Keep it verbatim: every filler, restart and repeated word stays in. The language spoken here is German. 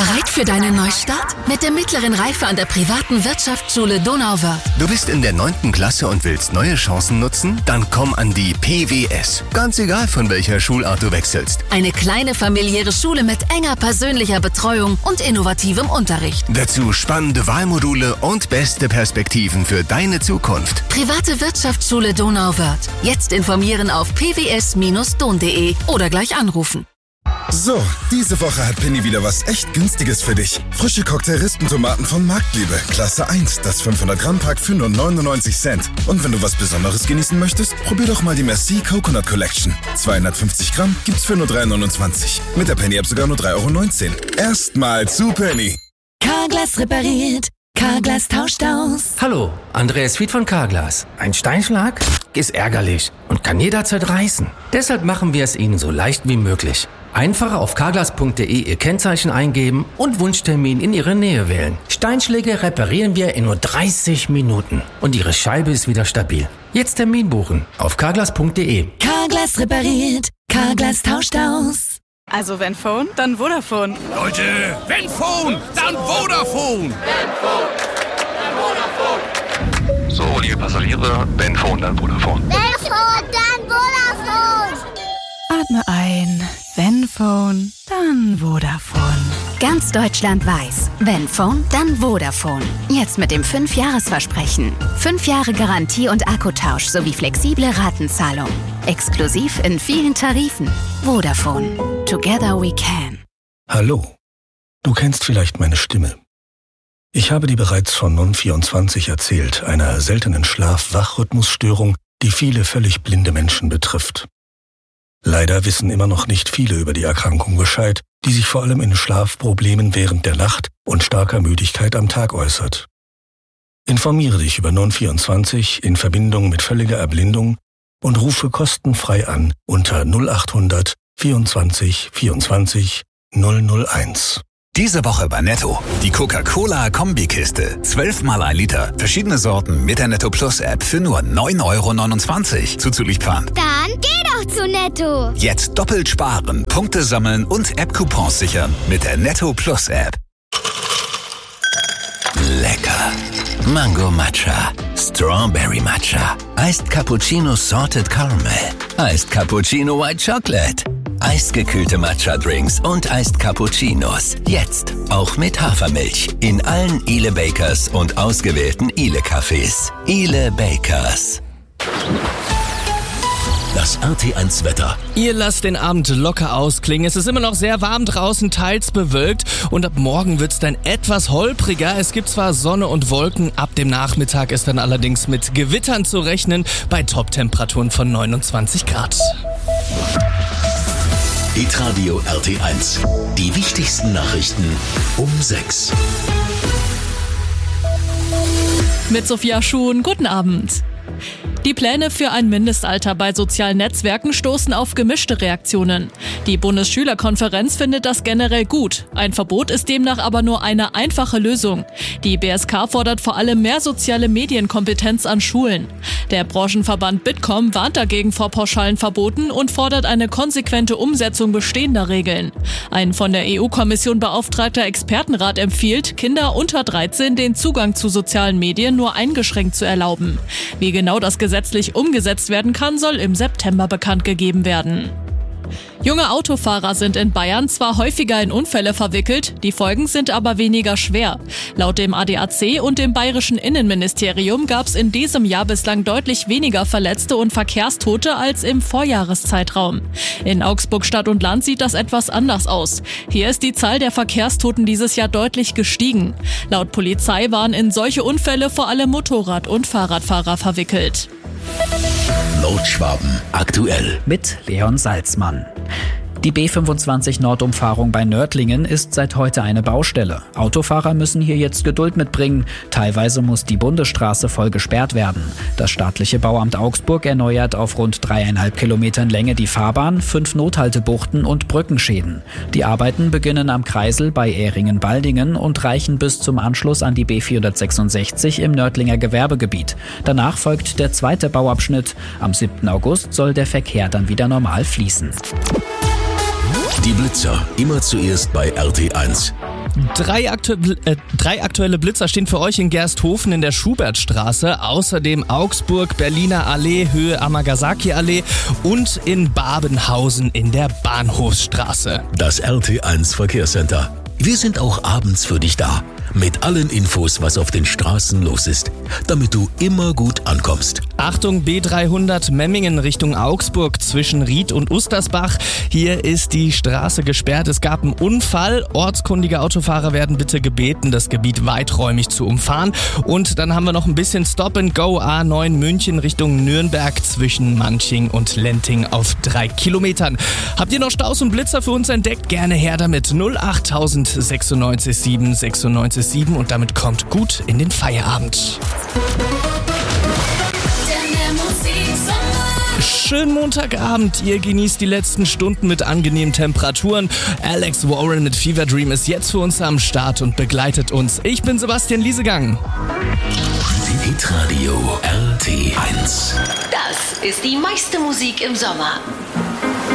Bereit für deinen Neustart? Mit der mittleren Reife an der privaten Wirtschaftsschule Donauwörth. Du bist in der neunten Klasse und willst neue Chancen nutzen? Dann komm an die P W S. Ganz egal, von welcher Schulart du wechselst. Eine kleine familiäre Schule mit enger persönlicher Betreuung und innovativem Unterricht. Dazu spannende Wahlmodule und beste Perspektiven für deine Zukunft. Private Wirtschaftsschule Donauwörth. Jetzt informieren auf p w s Bindestrich don punkt d e oder gleich anrufen. So, diese Woche hat Penny wieder was echt Günstiges für dich. Frische Cocktail-Rispentomaten von Marktliebe. Klasse eins, das fünfhundert Gramm Pack für nur neunundneunzig Cent. Und wenn du was Besonderes genießen möchtest, probier doch mal die Merci Coconut Collection. zweihundertfünfzig Gramm gibt's für nur drei neunundzwanzig. Mit der Penny-App sogar nur drei Euro neunzehn. Erstmal zu Penny. Carglass repariert. Carglass tauscht aus. Hallo, Andreas Fied von Carglass. Ein Steinschlag ist ärgerlich und kann jederzeit reißen. Deshalb machen wir es Ihnen so leicht wie möglich. Einfach auf carglass punkt de Ihr Kennzeichen eingeben und Wunschtermin in Ihre Nähe wählen. Steinschläge reparieren wir in nur dreißig Minuten und Ihre Scheibe ist wieder stabil. Jetzt Termin buchen auf carglass punkt de. Carglass repariert. Carglass tauscht aus. Also wenn Phone, dann Vodafone. Leute, wenn Phone, dann Vodafone. Wenn Phone, dann Vodafone. So, liebe Passagiere, wenn Phone, dann Vodafone. Wenn Phone, dann Vodafone. Atme ein. Wenn Phone, dann Vodafone. Ganz Deutschland weiß, wenn Phone, dann Vodafone. Jetzt mit dem fünf Jahres Versprechen. fünf Jahre Garantie und Akkutausch sowie flexible Ratenzahlung. Exklusiv in vielen Tarifen. Vodafone. Together we can. Hallo. Du kennst vielleicht meine Stimme. Ich habe dir bereits von N O N vierundzwanzig erzählt, einer seltenen Schlaf-Wach-Rhythmusstörung, die viele völlig blinde Menschen betrifft. Leider wissen immer noch nicht viele über die Erkrankung Bescheid, die sich vor allem in Schlafproblemen während der Nacht und starker Müdigkeit am Tag äußert. Informiere dich über N O N vierundzwanzig in Verbindung mit völliger Erblindung und rufe kostenfrei an unter null achthundert vierundzwanzig vierundzwanzig null null eins. Diese Woche bei Netto. Die Coca-Cola-Kombikiste. zwölf mal ein Liter. Verschiedene Sorten mit der Netto Plus App für nur neun Euro neunundzwanzig. Zuzüglich Pfand. Dann geh doch zu Netto. Jetzt doppelt sparen, Punkte sammeln und App-Coupons sichern mit der Netto Plus App. Lecker. Mango Matcha. Strawberry Matcha. Iced Cappuccino Salted Caramel. Iced Cappuccino White Chocolate. Eisgekühlte Matcha-Drinks und Iced Cappuccinos. Jetzt auch mit Hafermilch. In allen Ile Bakers und ausgewählten Ile-Cafés. Ile Bakers. Das R T eins Wetter. Ihr lasst den Abend locker ausklingen. Es ist immer noch sehr warm draußen, teils bewölkt. Und ab morgen wird es dann etwas holpriger. Es gibt zwar Sonne und Wolken. Ab dem Nachmittag ist dann allerdings mit Gewittern zu rechnen. Bei Top-Temperaturen von neunundzwanzig Grad. Hitradio R T eins. Die wichtigsten Nachrichten um sechs. Mit Sophia Schuhn, guten Abend. Die Pläne für ein Mindestalter bei sozialen Netzwerken stoßen auf gemischte Reaktionen. Die Bundesschülerkonferenz findet das generell gut. Ein Verbot ist demnach aber nur eine einfache Lösung. Die B S K fordert vor allem mehr soziale Medienkompetenz an Schulen. Der Branchenverband Bitkom warnt dagegen vor pauschalen Verboten und fordert eine konsequente Umsetzung bestehender Regeln. Ein von der E U-Kommission beauftragter Expertenrat empfiehlt, Kinder unter dreizehn den Zugang zu sozialen Medien nur eingeschränkt zu erlauben. Wie genau das gesetzlich umgesetzt werden kann, soll im September bekannt gegeben werden. Junge Autofahrer sind in Bayern zwar häufiger in Unfälle verwickelt, die Folgen sind aber weniger schwer. Laut dem A D A C und dem Bayerischen Innenministerium gab es in diesem Jahr bislang deutlich weniger Verletzte und Verkehrstote als im Vorjahreszeitraum. In Augsburg Stadt und Land sieht das etwas anders aus. Hier ist die Zahl der Verkehrstoten dieses Jahr deutlich gestiegen. Laut Polizei waren in solche Unfälle vor allem Motorrad- und Fahrradfahrer verwickelt. Nordschwaben aktuell mit Leon Salzmann. Die B fünfundzwanzig Nordumfahrung bei Nördlingen ist seit heute eine Baustelle. Autofahrer müssen hier jetzt Geduld mitbringen. Teilweise muss die Bundesstraße voll gesperrt werden. Das staatliche Bauamt Augsburg erneuert auf rund dreieinhalb Kilometern Länge die Fahrbahn, fünf Nothaltebuchten und Brückenschäden. Die Arbeiten beginnen am Kreisel bei Ehringen-Baldingen und reichen bis zum Anschluss an die B vierhundertsechsundsechzig im Nördlinger Gewerbegebiet. Danach folgt der zweite Bauabschnitt. Am siebten August soll der Verkehr dann wieder normal fließen. Die Blitzer, immer zuerst bei R T eins. Drei, aktu äh, drei aktuelle Blitzer stehen für euch in Gersthofen in der Schubertstraße, außerdem Augsburg, Berliner Allee, Höhe Amagasaki Allee und in Babenhausen in der Bahnhofsstraße. Das R T eins Verkehrscenter. Wir sind auch abends für dich da. Mit allen Infos, was auf den Straßen los ist, damit du immer gut ankommst. Achtung, B dreihundert Memmingen Richtung Augsburg zwischen Ried und Ustersbach. Hier ist die Straße gesperrt. Es gab einen Unfall. Ortskundige Autofahrer werden bitte gebeten, das Gebiet weiträumig zu umfahren. Und dann haben wir noch ein bisschen Stop and Go A neun München Richtung Nürnberg zwischen Manching und Lenting auf drei Kilometern. Habt ihr noch Staus und Blitzer für uns entdeckt? Gerne her damit. null acht sechsundneunzig sieben sechsundneunzig sieben und damit kommt gut in den Feierabend. Schönen Montagabend, ihr genießt die letzten Stunden mit angenehmen Temperaturen. Alex Warren mit Fever Dream ist jetzt für uns am Start und begleitet uns. Ich bin Sebastian Liesegang. Hitradio R T eins. Das ist die meiste Musik im Sommer.